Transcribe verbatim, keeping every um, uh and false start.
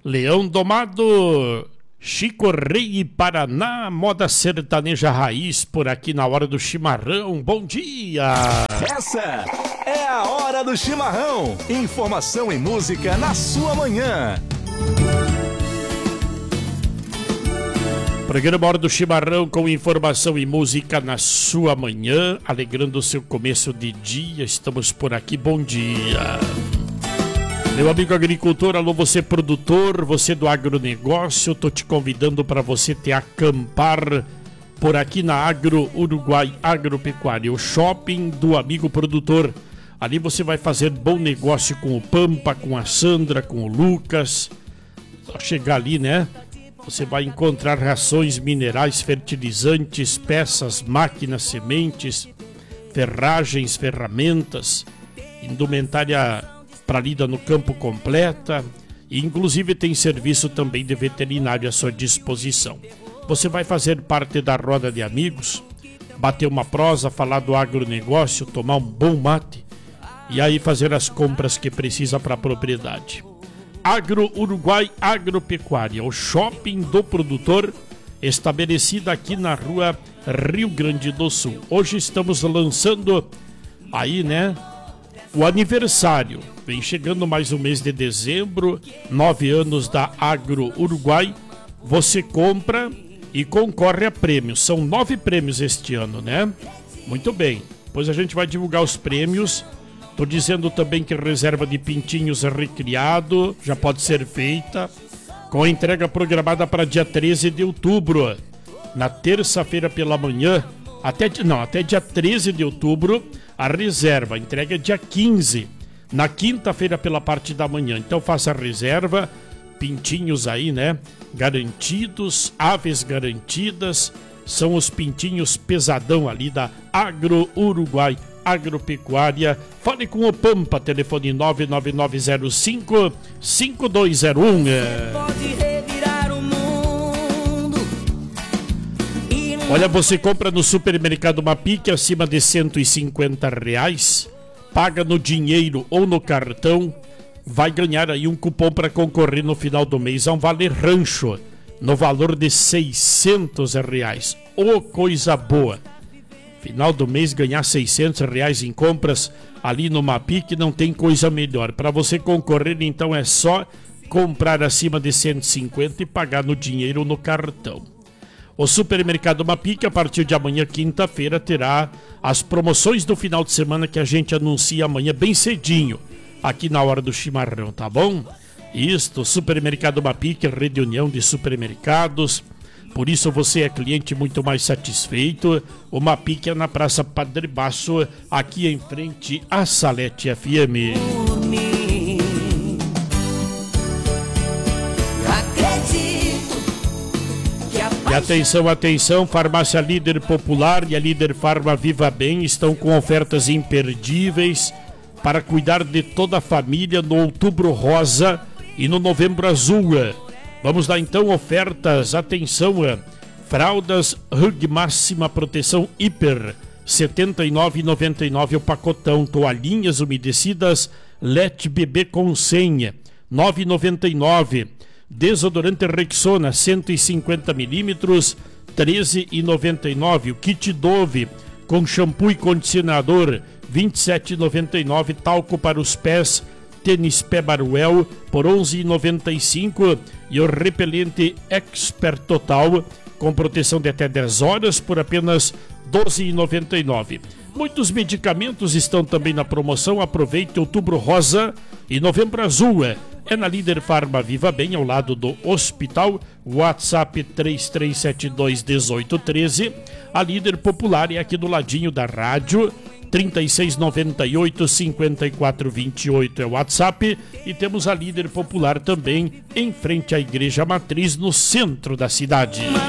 Leão Domado, Chico Rei e Paraná, moda sertaneja raiz por aqui na hora do chimarrão. Bom dia! Essa é a hora do chimarrão. Informação e música na sua manhã. Programa Hora do Chimarrão com informação e música na sua manhã, alegrando o seu começo de dia. Estamos por aqui, bom dia. Meu amigo agricultor, alô você produtor, você do agronegócio, tô te convidando para você te acampar por aqui na Agro Uruguai Agropecuária, o shopping do amigo produtor. Ali você vai fazer bom negócio com o Pampa, com a Sandra, com o Lucas. Só chegar ali, né? Você vai encontrar rações minerais, fertilizantes, peças, máquinas, sementes, ferragens, ferramentas, indumentária para lida no campo completa, e inclusive tem serviço também de veterinário à sua disposição. Você vai fazer parte da roda de amigos, bater uma prosa, falar do agronegócio, tomar um bom mate e aí fazer as compras que precisa para a propriedade. Agro Uruguai Agropecuária, o shopping do produtor, estabelecido aqui na rua Rio Grande do Sul. Hoje estamos lançando aí, né, o aniversário. Vem chegando mais um mês de dezembro, nove anos da Agro Uruguai. Você compra e concorre a prêmios. São nove prêmios este ano, né? Muito bem. Depois a gente vai divulgar os prêmios. Tô dizendo também que reserva de pintinhos recriado já pode ser feita, com a entrega programada para dia treze de outubro. Na terça-feira pela manhã, até, não, até dia treze de outubro, a reserva, a entrega é dia quinze, na quinta-feira pela parte da manhã. Então faça a reserva, pintinhos aí, né? Garantidos, aves garantidas, são os pintinhos pesadão ali da Agro Uruguai Agropecuária. Fale com o Pampa, telefone nove nove nove zero cinco cinco dois zero um. Pode revirar o mundo. Olha, você compra no supermercado Mapique acima de cento e cinquenta reais, paga no dinheiro ou no cartão, vai ganhar aí um cupom para concorrer no final do mês a um Vale Rancho no valor de seiscentos reais. Ô, coisa boa! Final do mês ganhar seiscentos reais em compras ali no Mapique, não tem coisa melhor. Para você concorrer, então, é só comprar acima de cento e cinquenta e pagar no dinheiro ou no cartão. O supermercado Mapique, a partir de amanhã, quinta-feira, terá as promoções do final de semana que a gente anuncia amanhã bem cedinho, aqui na hora do chimarrão, tá bom? Isto, supermercado Mapique, Rede União de Supermercados. Por isso você é cliente muito mais satisfeito. O Mapique é na Praça Padre Basso, aqui em frente à Salete F M. E atenção, atenção, Farmácia Líder Popular e a Líder Farma Viva Bem estão com ofertas imperdíveis para cuidar de toda a família no Outubro Rosa e no Novembro Azul. Vamos dar então ofertas, atenção, fraldas Hug Máxima Proteção Hiper, setenta e nove reais e noventa e nove centavos o pacotão, toalhinhas umedecidas Let Bebê com senha, nove reais e noventa e nove centavos, desodorante Rexona, cento e cinquenta mililitros, treze reais e noventa e nove centavos, o kit Dove com shampoo e condicionador, vinte e sete reais e noventa e nove centavos, talco para os pés, tênis pé Baruel por onze reais e noventa e cinco centavos e o repelente Expert Total com proteção de até dez horas por apenas doze reais e noventa e nove centavos. Muitos medicamentos estão também na promoção. Aproveite Outubro Rosa e Novembro Azul. É na Líder Farma Viva Bem, ao lado do hospital. WhatsApp três três sete dois um oito um três. A Líder Popular é aqui do ladinho da rádio. trinta e seis noventa e oito cinquenta e quatro vinte e oito é o WhatsApp. E temos a Líder Popular também em frente à Igreja Matriz, no centro da cidade.